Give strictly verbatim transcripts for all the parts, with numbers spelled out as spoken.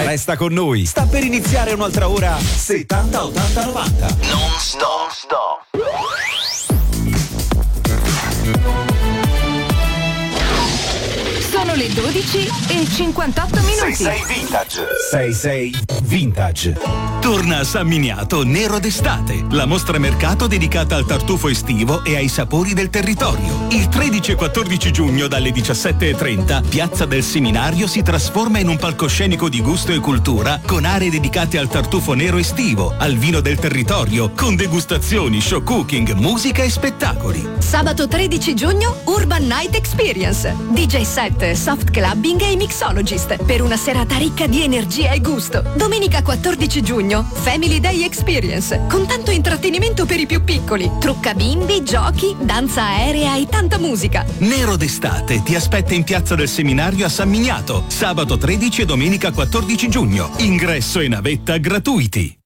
Resta con noi, sta per iniziare un'altra ora settanta ottanta novanta. Non stop, stop. Sono le dodici e cinquantotto minuti. sei sei Vintage. sei sei Vintage. Torna a San Miniato Nero d'estate, la mostra mercato dedicata al tartufo estivo e ai sapori del territorio. Il tredici e quattordici giugno dalle diciassette e trenta, Piazza del Seminario si trasforma in un palcoscenico di gusto e cultura con aree dedicate al tartufo nero estivo, al vino del territorio, con degustazioni, show cooking, musica e spettacoli. Sabato tredici giugno Urban Night Experience, D J set, soft clubbing e mixologist per una serata ricca di energia e gusto. Domenica quattordici giugno Family Day Experience, con tanto intrattenimento per i più piccoli, trucca bimbi, giochi, danza aerea e tanta musica. Nero d'estate ti aspetta in Piazza del Seminario a San Miniato, sabato tredici e domenica quattordici giugno. Ingresso e navetta gratuiti.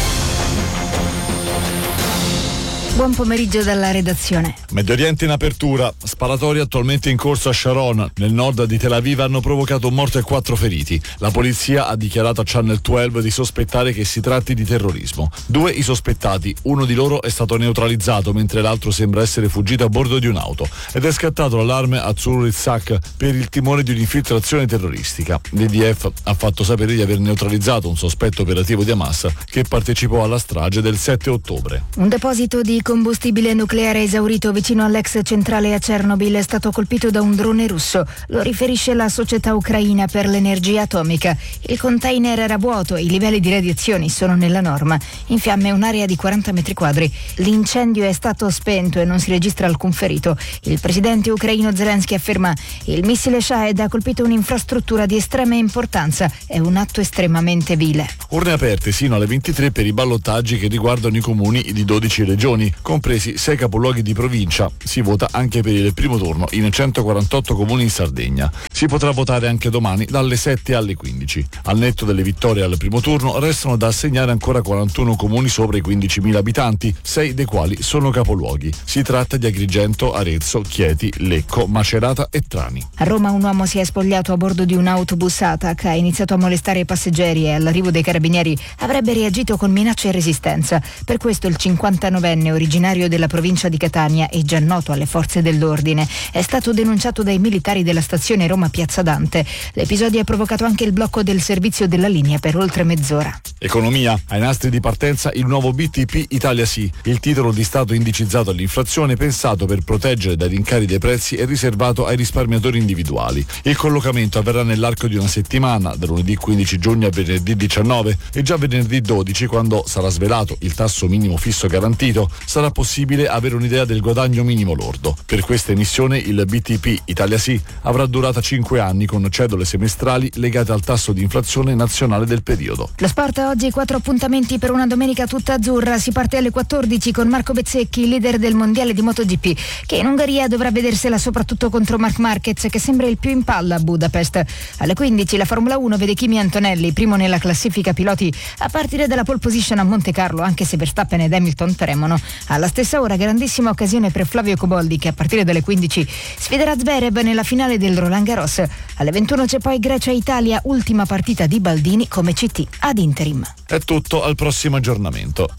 Buon pomeriggio dalla redazione. Medio Oriente in apertura, sparatori attualmente in corso a Sharon, nel nord di Tel Aviv, hanno provocato un morto e quattro feriti. La polizia ha dichiarato a Channel dodici di sospettare che si tratti di terrorismo. Due i sospettati, uno di loro è stato neutralizzato mentre l'altro sembra essere fuggito a bordo di un'auto ed è scattato l'allarme a Tzur-Itzhak per il timore di un'infiltrazione terroristica. L'I D F ha fatto sapere di aver neutralizzato un sospetto operativo di Hamas che partecipò alla strage del sette ottobre. Un deposito di combustibile nucleare esaurito vicino all'ex centrale a Chernobyl è stato colpito da un drone russo. Lo riferisce la società ucraina per l'energia atomica. Il container era vuoto e i livelli di radiazioni sono nella norma. In fiamme un'area di quaranta metri quadri. L'incendio è stato spento e non si registra alcun ferito. Il presidente ucraino Zelensky afferma: il missile Shahed ha colpito un'infrastruttura di estrema importanza. È un atto estremamente vile. Urne aperte sino alle ventitré per i ballottaggi che riguardano i comuni di dodici regioni, compresi sei capoluoghi di provincia. Si vota anche per il primo turno in centoquarantotto comuni in Sardegna. Si potrà votare anche domani dalle sette alle quindici. Al netto delle vittorie al primo turno restano da assegnare ancora quarantuno comuni sopra i quindicimila abitanti, sei dei quali sono capoluoghi. Si tratta di Agrigento, Arezzo, Chieti, Lecco, Macerata e Trani. A Roma un uomo si è spogliato a bordo di un autobus Atac, ha iniziato a molestare i passeggeri e all'arrivo dei carabinieri avrebbe reagito con minacce e resistenza. Per questo il cinquantanovenne originario della provincia di Catania e già noto alle forze dell'ordine è stato denunciato dai militari della stazione Roma Piazza Dante. L'episodio ha provocato anche il blocco del servizio della linea per oltre mezz'ora. Economia. Ai nastri di partenza il nuovo B T P Italia Sì, il titolo di Stato indicizzato all'inflazione pensato per proteggere dai rincari dei prezzi e riservato ai risparmiatori individuali. Il collocamento avverrà nell'arco di una settimana, da lunedì quindici giugno a venerdì diciannove, e già venerdì dodici, quando sarà svelato il tasso minimo fisso garantito, sarà possibile avere un'idea del guadagno minimo lordo. Per questa emissione il B T P Italia Sì avrà durata cinque anni con cedole semestrali legate al tasso di inflazione nazionale del periodo. Lo sport oggi, quattro appuntamenti per una domenica tutta azzurra. Si parte alle quattordici con Marco Bezzecchi, leader del mondiale di MotoGP, che in Ungheria dovrà vedersela soprattutto contro Marc Marquez, che sembra il più in palla a Budapest. Alle quindici la Formula uno vede Kimi Antonelli primo nella classifica piloti a partire dalla pole position a Monte Carlo, anche se Verstappen ed Hamilton premono. Alla stessa ora grandissima occasione per Flavio Coboldi, che a partire dalle quindici sfiderà Zverev nella finale del Roland Garros. Alle ventuno c'è poi Grecia-Italia, ultima partita di Baldini come C T ad interim. È tutto, al prossimo aggiornamento.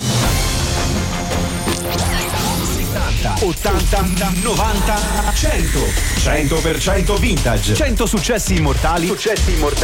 ottanta, novanta, cento. cento per cento vintage. cento successi immortali. Successi immortali.